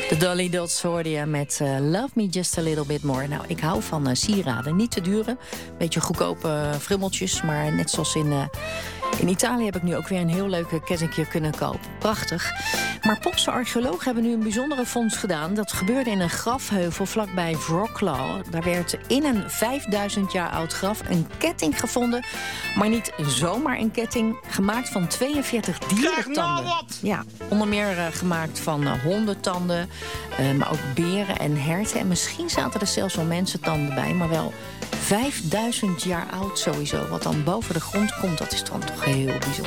De Dolly Dots hoorde je met Love Me Just A Little Bit More. Nou, ik hou van sieraden. Niet te dure, beetje goedkope frummeltjes. Maar net zoals in Italië heb ik nu ook weer een heel leuke kettingje kunnen kopen. Prachtig. Maar Popse archeologen hebben nu een bijzondere vondst gedaan. Dat gebeurde in een grafheuvel vlakbij Wroclaw. Daar werd in een 5000 jaar oud graf een ketting gevonden. Maar niet zomaar een ketting. Gemaakt van 42 dierentanden. Ja, onder meer gemaakt van hondentanden. Maar ook beren en herten. En misschien zaten er zelfs wel mensentanden bij. Maar wel 5000 jaar oud sowieso. Wat dan boven de grond komt, dat is dan toch heel bijzonder.